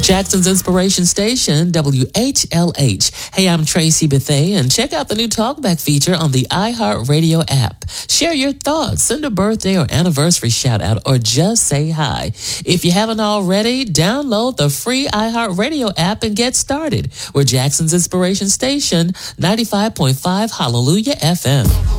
Jackson's Inspiration Station, WHLH. Hey, I'm Tracy Bethay, and check out the new Talkback feature on the iHeartRadio app. Share your thoughts, send a birthday or anniversary shout out, or just say hi. If you haven't already, download the free iHeartRadio app and get started. We're Jackson's Inspiration Station, 95.5 Hallelujah FM.